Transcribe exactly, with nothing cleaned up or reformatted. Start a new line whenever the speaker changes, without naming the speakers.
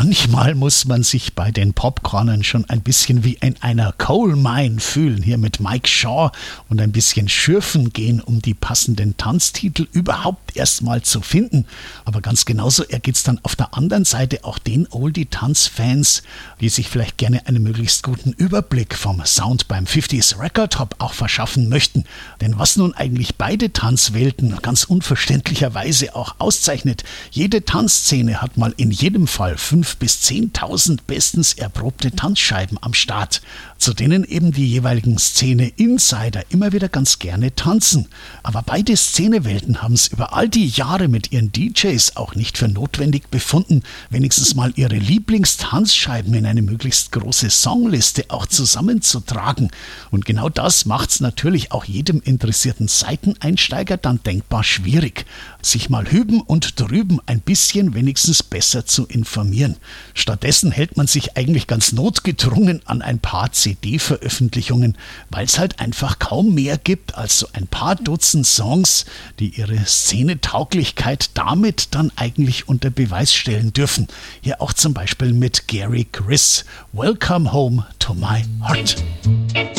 manchmal muss man sich bei den Popcornern schon ein bisschen wie in einer Coal Mine fühlen, hier mit Mike Shaw, und ein bisschen schürfen gehen, um die passenden Tanztitel überhaupt erstmal zu finden. Aber ganz genauso ergeht es dann auf der anderen Seite auch den Oldie-Tanz-Fans, die sich vielleicht gerne einen möglichst guten Überblick vom Sound beim fünfziger Record Hop auch verschaffen möchten. Denn was nun eigentlich beide Tanzwelten ganz unverständlicherweise auch auszeichnet, jede Tanzszene hat mal in jedem Fall fünf bis zehntausend bestens erprobte Tanzscheiben am Start, zu denen eben die jeweiligen Szene-Insider immer wieder ganz gerne tanzen. Aber beide Szenewelten haben es über all die Jahre mit ihren D Js auch nicht für notwendig befunden, wenigstens mal ihre Lieblingstanzscheiben in eine möglichst große Songliste auch zusammenzutragen. Und genau das macht es natürlich auch jedem interessierten Seiteneinsteiger dann denkbar schwierig, sich mal hüben und drüben ein bisschen wenigstens besser zu informieren. Stattdessen hält man sich eigentlich ganz notgedrungen an ein paar C D-Veröffentlichungen, weil es halt einfach kaum mehr gibt als so ein paar Dutzend Songs, die ihre Szenetauglichkeit damit dann eigentlich unter Beweis stellen dürfen. Hier auch zum Beispiel mit Gary Chris, Welcome Home to My Heart.